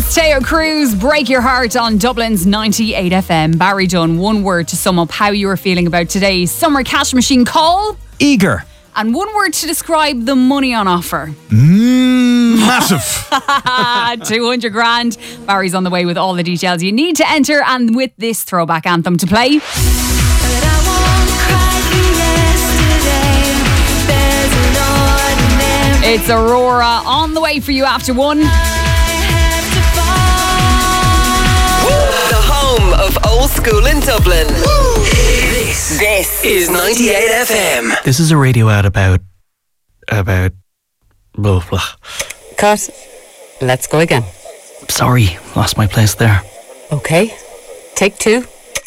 It's Teo Cruz, Break Your Heart on Dublin's 98 FM. Barry Dunn, one word to sum up how you are feeling about today's summer cash machine call. Eager. And one word to describe the money on offer. Massive. 200 grand. Barry's on the way with all the details you need to enter, and with this throwback anthem to play. It's Aurora on the way for you after 1. The home of old school in Dublin. This is 98 FM. This is a radio ad about blah blah. Cut. Let's go again. Sorry, lost my place there. Okay. Take 2.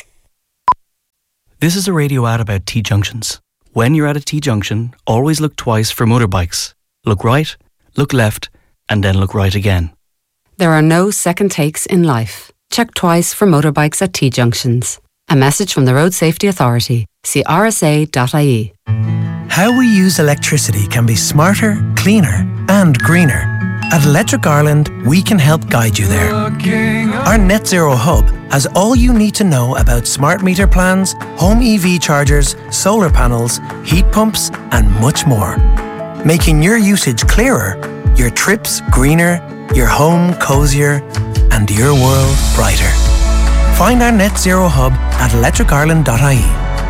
This is a radio ad about T-junctions. When you're at a T-junction, always look twice for motorbikes. Look right, look left, and then look right again. There are no second takes in life. Check twice for motorbikes at T-junctions. A message from the Road Safety Authority. See rsa.ie. How we use electricity can be smarter, cleaner and greener. At Electric Ireland, we can help guide you there. Our Net Zero Hub has all you need to know about smart meter plans, home EV chargers, solar panels, heat pumps and much more. Making your usage clearer, your trips greener, your home cozier and your world brighter. Find our Net Zero Hub at electricireland.ie.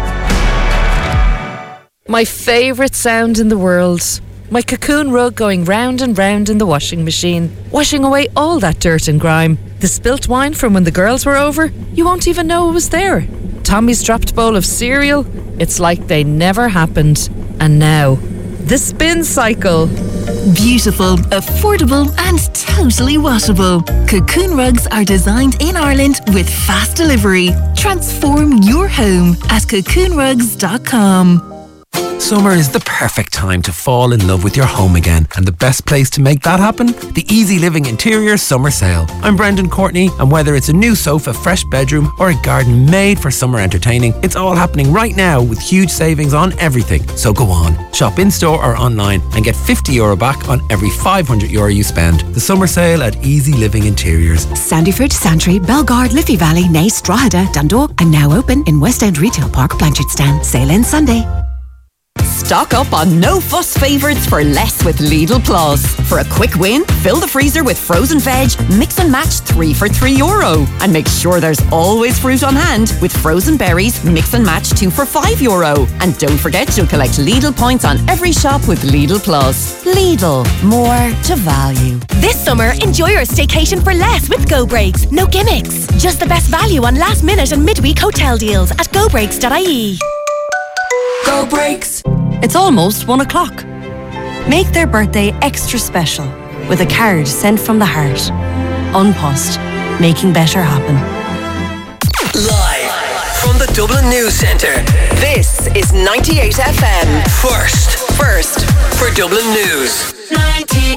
My favourite sound in the world. My cocoon rug going round and round in the washing machine, washing away all that dirt and grime. The spilt wine from when the girls were over, you won't even know it was there. Tommy's dropped bowl of cereal, it's like they never happened. And now, the spin cycle. Beautiful, affordable and totally washable. Cocoon rugs are designed in Ireland with fast delivery. Transform your home at cocoonrugs.com. Summer is the perfect time to fall in love with your home again, and the best place to make that happen? The Easy Living Interior Summer Sale. I'm Brendan Courtney, and whether it's a new sofa, fresh bedroom or a garden made for summer entertaining, it's all happening right now with huge savings on everything. So go on, shop in-store or online and get €50 back on every €500 you spend. The Summer Sale at Easy Living Interiors. Sandyford, Santry, Belgard, Liffey Valley, Naas, Drogheda, Dundalk and now open in West End Retail Park, Blanchardstown. Sale ends Sunday. Stock up on no-fuss favourites for less with Lidl Plus. For a quick win, fill the freezer with frozen veg, mix and match 3 for €3. And make sure there's always fruit on hand with frozen berries, mix and match 2 for €5. And don't forget you'll collect Lidl points on every shop with Lidl Plus. Lidl, more to value. This summer, enjoy your staycation for less with Go Breaks. No gimmicks. Just the best value on last minute and midweek hotel deals at gobreaks.ie. Go Breaks. It's almost 1 o'clock. Make their birthday extra special with a card sent from the heart. Unpost, making better happen. Live from the Dublin News Centre, this is 98 FM. First for Dublin News. 98.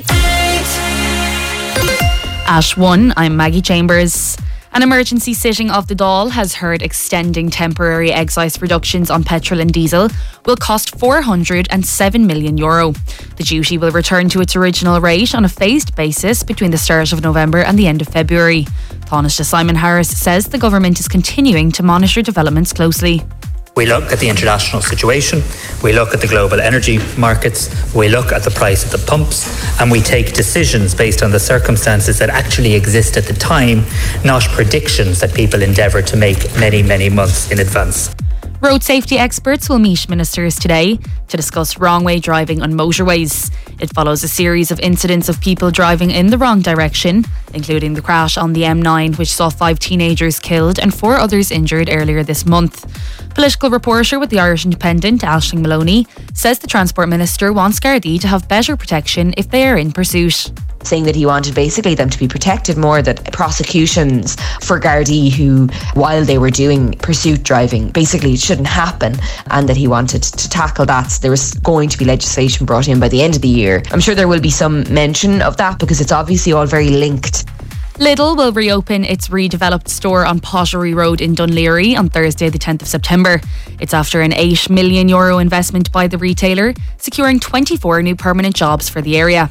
At 1, I'm Maggie Chambers. An emergency sitting of the Dáil has heard extending temporary excise reductions on petrol and diesel will cost €407 million. The duty will return to its original rate on a phased basis between the start of November and the end of February. Taoiseach Simon Harris says the government is continuing to monitor developments closely. We look at the international situation, we look at the global energy markets, we look at the price of the pumps, and we take decisions based on the circumstances that actually exist at the time, not predictions that people endeavour to make many, many months in advance. Road safety experts will meet ministers today to discuss wrong-way driving on motorways. It follows a series of incidents of people driving in the wrong direction, including the crash on the M9, which saw 5 teenagers killed and 4 others injured earlier this month. Political reporter with the Irish Independent, Aisling Maloney, says the Transport Minister wants Gardaí to have better protection if they are in pursuit. Saying that he wanted basically them to be protected more, that prosecutions for Gardaí who, while they were doing pursuit driving, basically it shouldn't happen, and that he wanted to tackle that. So there was going to be legislation brought in by the end of the year. I'm sure there will be some mention of that because it's obviously all very linked. Lidl will reopen its redeveloped store on Pottery Road in Dunleary on Thursday the 10th of September. It's after an €8 million investment by the retailer, securing 24 new permanent jobs for the area.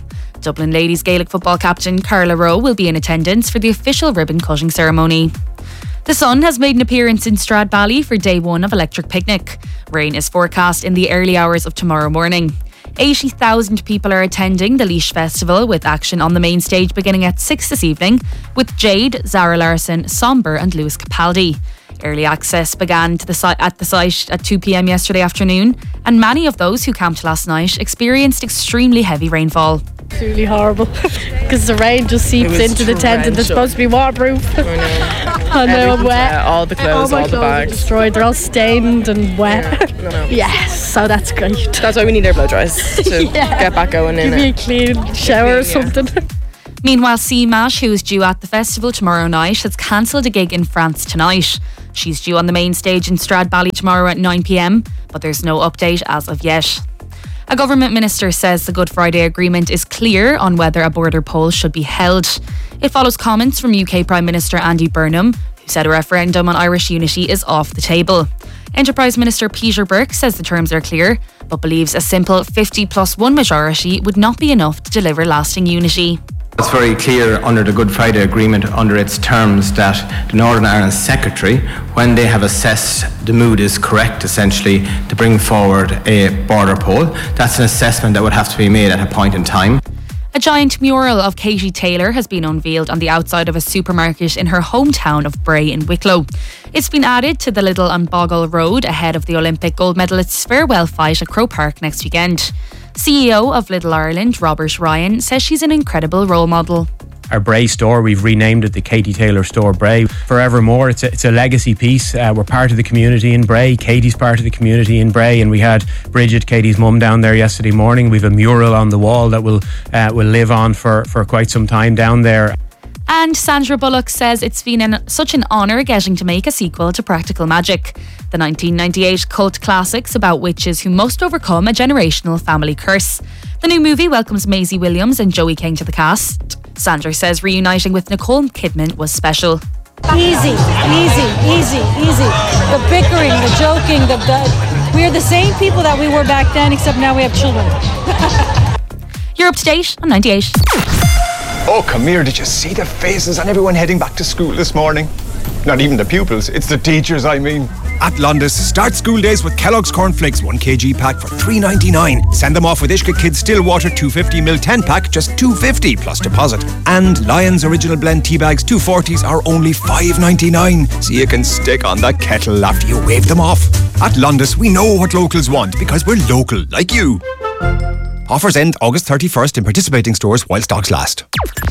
Dublin Ladies Gaelic football captain Carla Rowe will be in attendance for the official ribbon cutting ceremony. The sun has made an appearance in Stradbally for day one of Electric Picnic. Rain is forecast in the early hours of tomorrow morning. 80,000 people are attending the Laois Festival, with action on the main stage beginning at 6 this evening with Jade, Zara Larson, Somber and Lewis Capaldi. Early access began at the site at 2 p.m. yesterday afternoon, and many of those who camped last night experienced extremely heavy rainfall. Absolutely horrible, because the rain just seeps into the tent and they're supposed to be waterproof. I know, I'm wet. All the clothes, all the bags. Are destroyed. They're all stained and wet. Yes, so that's great. That's why we need our blow dries to get back going in it. Give me a clean shower or something. Meanwhile, Seamash, who is due at the festival tomorrow night, has cancelled a gig in France tonight. She's due on the main stage in Stradbally tomorrow at 9 p.m, but there's no update as of yet. A government minister says the Good Friday Agreement is clear on whether a border poll should be held. It follows comments from UK Prime Minister Andy Burnham, who said a referendum on Irish unity is off the table. Enterprise Minister Peter Burke says the terms are clear, but believes a simple 50+1 majority would not be enough to deliver lasting unity. It's very clear under the Good Friday Agreement, under its terms, that the Northern Ireland Secretary, when they have assessed the mood is correct, essentially, to bring forward a border poll, that's an assessment that would have to be made at a point in time. A giant mural of Katie Taylor has been unveiled on the outside of a supermarket in her hometown of Bray in Wicklow. It's been added to the Little and Bogle Road ahead of the Olympic gold medalists' farewell fight at Croke Park next weekend. CEO of Little Ireland, Robert Ryan, says she's an incredible role model. Our Bray store, we've renamed it the Katie Taylor Store Bray. Forevermore, it's a legacy piece. We're part of the community in Bray. Katie's part of the community in Bray, and we had Bridget, Katie's mum, down there yesterday morning. We've a mural on the wall that will live on for quite some time down there. And Sandra Bullock says it's been such an honour getting to make a sequel to Practical Magic, the 1998 cult classics about witches who must overcome a generational family curse. The new movie welcomes Maisie Williams and Joey King to the cast. Sandra says reuniting with Nicole Kidman was special. Easy. The bickering, the joking, we're the same people that we were back then, except now we have children. You're up to date on 98. Oh, come here, did you see the faces on everyone heading back to school this morning? Not even the pupils, it's the teachers, I mean. At Londis, start school days with Kellogg's Cornflakes 1 kg pack for $3.99. Send them off with Ishka Kids Stillwater 250ml 10 pack, just $2.50 plus deposit. And Lion's Original Blend tea bags 240s are only $5.99. So you can stick on the kettle after you wave them off. At Londis, we know what locals want because we're local, like you. Offers end August 31st in participating stores while stocks last.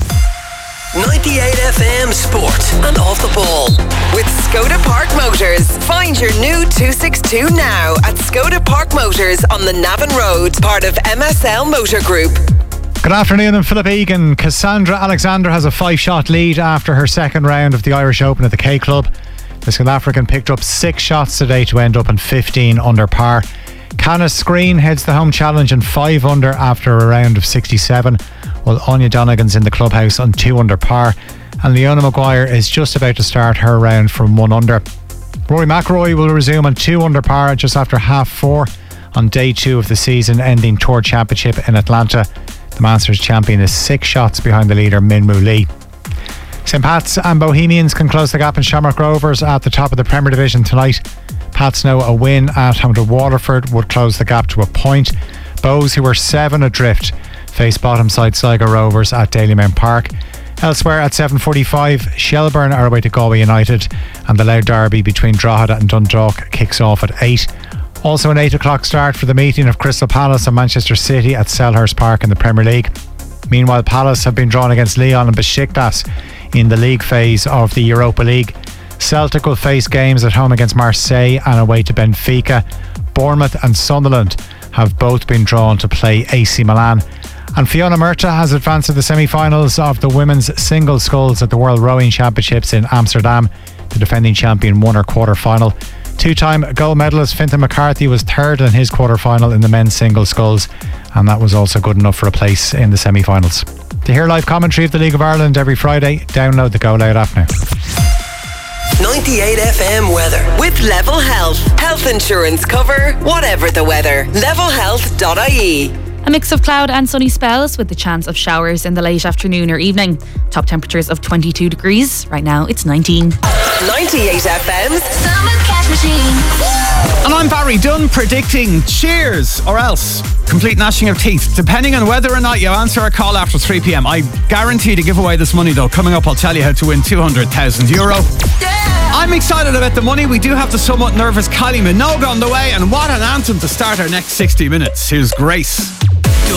98 FM Sport and Off the Ball with Skoda Park Motors. Find your new 262 now at Skoda Park Motors on the Navan Road, part of MSL Motor Group. Good afternoon, I'm Philip Egan. Cassandra Alexander has a 5-shot lead after her second round of the Irish Open at the K Club. The South African picked up 6 shots today to end up in 15 under par. Canis Screen heads the home challenge in 5 under after a round of 67, while Anya Donegan's in the clubhouse on 2 under par, and Leona Maguire is just about to start her round from 1 under. Rory McIlroy will resume on 2 under par just after 4:30 on day 2 of the season ending Tour Championship in Atlanta. The Masters champion is 6 shots behind the leader Minwoo Lee. St Pat's and Bohemians can close the gap in Shamrock Rovers at the top of the Premier Division tonight. Pats know a win at home to Waterford would close the gap to a point. Bows, who were 7 adrift, face bottom side Sligo Rovers at Dalymount Park. Elsewhere at 7:45, Shelburne are away to Galway United, and the Louth derby between Drogheda and Dundalk kicks off at 8. Also an 8 o'clock start for the meeting of Crystal Palace and Manchester City at Selhurst Park in the Premier League. Meanwhile, Palace have been drawn against Lyon and Besiktas in the league phase of the Europa League. Celtic will face games at home against Marseille and away to Benfica. Bournemouth and Sunderland have both been drawn to play AC Milan. And Fiona Murta has advanced to the semi-finals of the women's singles sculls at the World Rowing Championships in Amsterdam. The defending champion won her quarter-final. 2-time gold medalist Fintan McCarthy was 3rd in his quarter-final in the men's singles sculls, and that was also good enough for a place in the semi-finals. To hear live commentary of the League of Ireland every Friday, download the Go Loud app now. 98 FM weather with Level Health. Health insurance cover, whatever the weather. Levelhealth.ie. A mix of cloud and sunny spells with the chance of showers in the late afternoon or evening. Top temperatures of 22 degrees. Right now it's 19. 98 FM's Summer Cash Machine. And I'm Barry Dunn predicting cheers or else complete gnashing of teeth, depending on whether or not you answer our call after 3 p.m. I guarantee to give away this money though. Coming up, I'll tell you how to win €200,000. I'm excited about the money. We do have the somewhat nervous Kylie Minogue on the way, and what an anthem to start our next 60 minutes. Here's Grace.